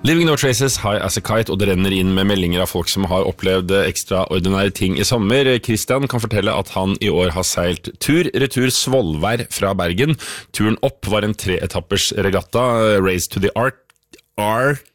Leaving no traces, high as a kite, og det renner inn med meldinger av folk som har opplevd ekstraordinære ting i sommer. Christian kan fortelle at han i år har seilt tur-retur Svolvær fra Bergen. Turen opp var en 3-etappers regatta, Race to the Arctic,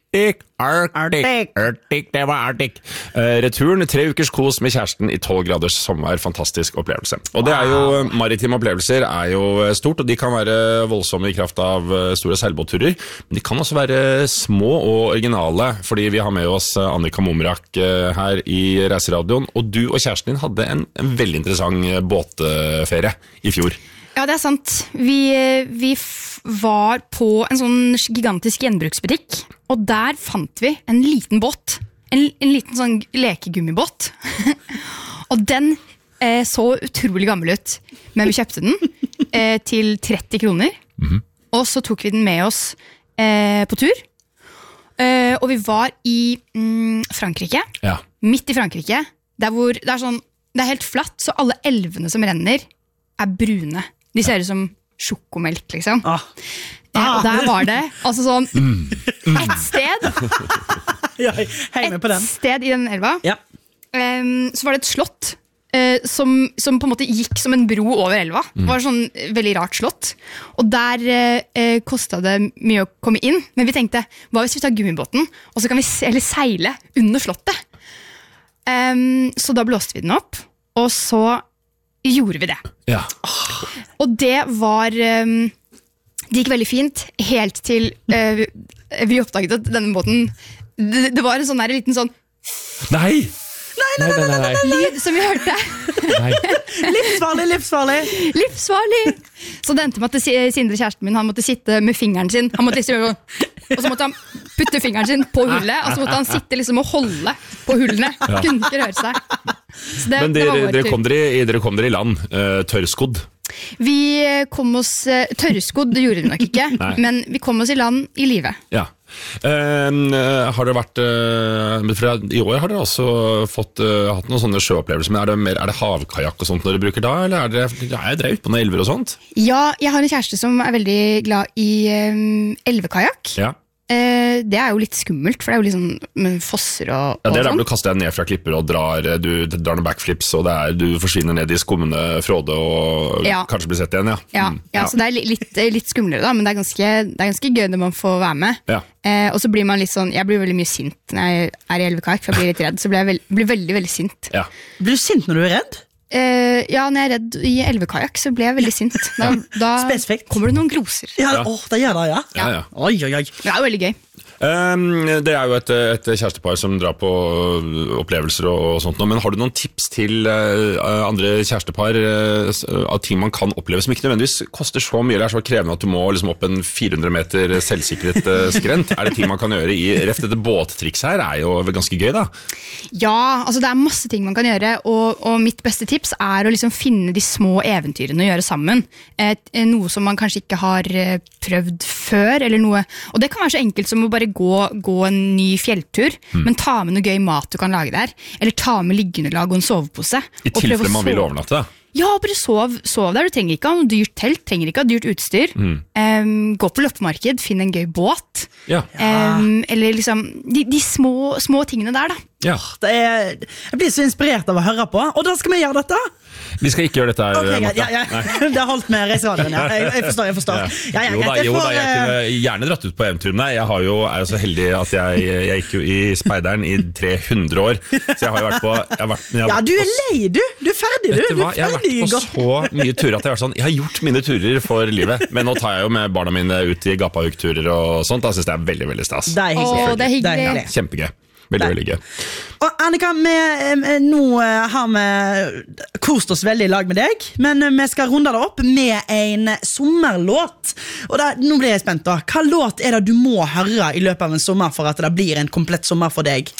det var Arctic. Returen, 3 ukers kos med kjæresten i 12 graders sommer, fantastisk opplevelse. Og det jo, maritime opplevelser jo stort, og de kan være voldsomme i kraft av store seilbåtturer, men de kan også være små og originale, fordi vi har med oss Annika Momrak her i Reiseradioen, og du og kjæresten din hadde en veldig interessant båtferie i fjor. Ja, det sant. Vi var på en sånn gigantisk gjenbruksbutikk, og der fant vi en liten båt. En liten sånn lekegummibåt. Og den så utrolig gammel ut, men vi kjøpte den til 30 kroner. Og så tok vi den med oss på tur. Og vi var i Frankrike, midt i Frankrike, der hvor det det helt flatt, så alle elvene som renner brune. De ser ut som sjokomelk, liksom. Og der var det altså sånn et sted et sted i den elva så var det et slott som på en måte gikk som en bro over elva. Det var sånn veldig rart slott. Og der kostet det mye å komme inn, men vi tenkte, hva hvis vi tar gummibåten, og så kan vi seile under slottet? Så da blåste vi den opp, og så gjorde vi det. Og det var det gikk veldig fint helt til vi oppdaget at denne båten det var en sånn der liten sånn Nei! Lyd som vi hørte. Livsfarlig. Så det endte med at Sindre, kjæresten min, han måtte sitte med fingeren sin. Han måtte liksom, og så måtte han putte fingeren sin på hullet, og så måtte han sitte liksom og holde på hullene. Kunne ikke røre seg. Men dere kom dere i land, tørrskodd? Vi kom oss tørrskodd, det gjorde vi nok ikke, men vi kom oss i land i livet. Ja. Har det vært i år har dere også hatt noen sånne sjøopplevelser, men er det havkajakk og sånt når dere bruker da, eller er dere ute på noen elver og sånt? Ja, jeg har en kjæreste som veldig glad i elvekajakk. Det jo litt skummelt, for det jo liksom fosser og det der du kaster deg ned fra klipper og drar noen backflips, og du forsvinner ned i skummende fråde og kanskje blir sett igjen, så det litt skumlere da, men det ganske gøy når man får være med. Og så blir man litt sånn, jeg blir veldig mye sint når jeg i elvekajakk, for jeg blir litt redd, så blir jeg veldig, veldig sint. Blir du sint når du redd? Ja, når jeg redd i elvekajakk, så ble jeg veldig sint. Da kommer det noen gloser. Det gjør det, Oi. Det jo veldig gøy. Det jo et kjærestepar som drar på opplevelser og sånt nå, men har du noen tips til andre kjærestepar av ting man kan oppleve som ikke nødvendigvis koster så mye, eller så krevende at du må liksom opp en 400 meter selvsikret skrent? Det ting man kan gjøre i reft? Dette båttriks her jo ganske gøy da? Ja, altså det masse ting man kan gjøre, og mitt beste tips å liksom finne de små eventyrene å gjøre sammen. Noe som man kanskje ikke har prøvd før, eller noe, og det kan være så enkelt som å bare gå en ny fjelltur, men ta med noe gøy mat du kan lage der, eller ta med liggeunderlag og en sovepose. I tilfelle man vil overnatte da? Ja, bare sov der. Du trenger ikke ha noe dyrt telt, trenger ikke ha dyrt utstyr. Gå på loppemarked, finn en gøy båt. Eller liksom de små tingene der da. Jeg blir så inspirert av å høre på, og da skal vi gjøre dette. Vi skal ikke gjøre dette her, Det har holdt med reiseradioen, jeg forstår. Jeg kunne gjerne dratt ut på eventyrene. Jeg er så heldig at jeg gikk jo i speideren i 300 år, så jeg har jo vært på du lei, du ferdig, du. Jeg har vært på så mye turer at jeg har gjort mine turer for livet, men nå tar jeg jo med barna mine ut i Gapahuk-turer og sånt, da synes jeg veldig, veldig stas. Det hyggelig. Kjempegøy. Veldig gøy. Og Annika, nå har vi kost oss veldig i lag med deg, men vi skal runde det opp med en sommerlåt. Og nå blir jeg spent da. Hva låt det du må høre i løpet av en sommer for at det blir en komplett sommer for deg?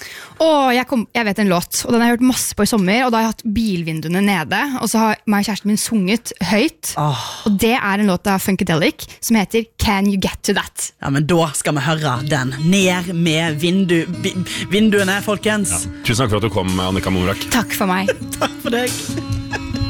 Jeg vet en låt, og den har jeg hørt masse på i sommer, og da har jeg hatt bilvinduene nede, og så har meg og kjæresten min sunget høyt, og det en låt av Funkadelic som heter Can You Get To That? Ja, men da skal vi høre den. Ned med vinduene, folkens. Tusen takk for at du kom, Annika Momrak. Takk for meg. Takk for deg.